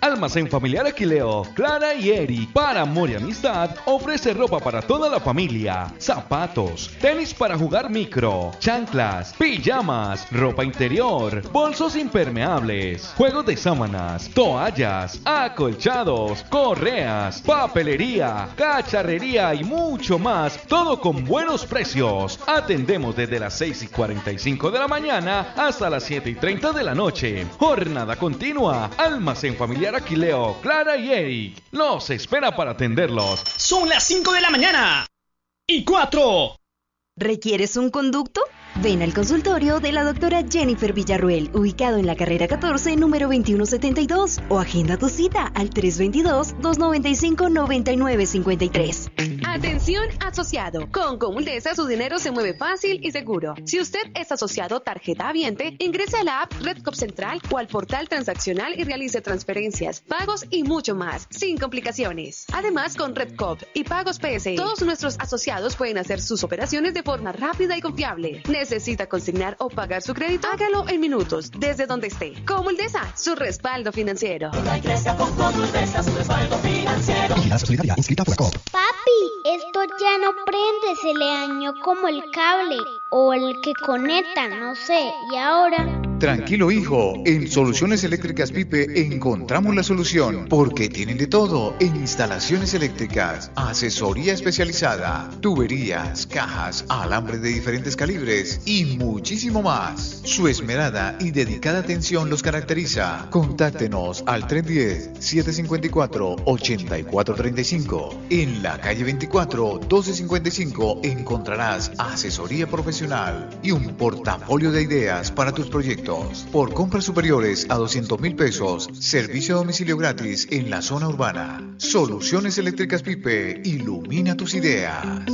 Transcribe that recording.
Almacén Familiar Aquileo, Clara y Eric, para amor y amistad, ofrece ropa para toda la familia, zapatos, tenis para jugar micro, chanclas, pijamas, ropa interior, bolsos impermeables, juegos de sábanas, toallas, acolchados, correas, papelería, cacharrería y mucho más, todo con buenos precios. Atendemos desde las 6:45 de la mañana hasta las 7:30 de la noche. Jornada continua. Almacén Familiar Aquileo, Clara y Eric los espera para atenderlos. Son las 5 de la mañana y 4. ¿Requieres un conducto? Ven al consultorio de la doctora Jennifer Villarruel, ubicado en la carrera 14, número 2172, o agenda tu cita al 322-295-9953. Atención asociado. Con Comuldesa su dinero se mueve fácil y seguro. Si usted es asociado tarjeta habiente, ingrese a la app Redcop Central o al portal transaccional y realice transferencias, pagos y mucho más, sin complicaciones. Además, con Redcop y Pagos PS, todos nuestros asociados pueden hacer sus operaciones de forma rápida y confiable. ¿Necesita consignar o pagar su crédito? Hágalo en minutos, desde donde esté. Comuldesa, su respaldo financiero. Papi, esto ya no prende, se le dañó como el cable o el que conecta, no sé, y ahora... Tranquilo, hijo, en Soluciones Eléctricas Pipe encontramos la solución, porque tienen de todo en instalaciones eléctricas, asesoría especializada, tuberías, cajas, alambre de diferentes calibres y muchísimo más. Su esmerada y dedicada atención los caracteriza. Contáctenos al 310-754-8435. En la calle 24, 1255 encontrarás asesoría profesional y un portafolio de ideas para tus proyectos. Por compras superiores a 200,000 pesos, servicio a domicilio gratis en la zona urbana. Soluciones Eléctricas Pipe, ilumina tus ideas.